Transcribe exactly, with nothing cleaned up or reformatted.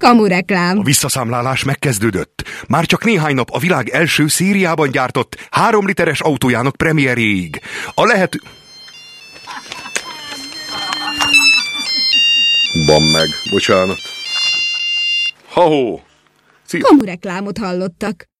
Kamureklám. A visszaszámlálás megkezdődött. Már csak néhány nap a világ első szériában gyártott három literes autójának premierjéig. A lehető... Ban meg, bocsánat. Ha-hó! Kamureklámot hallottak.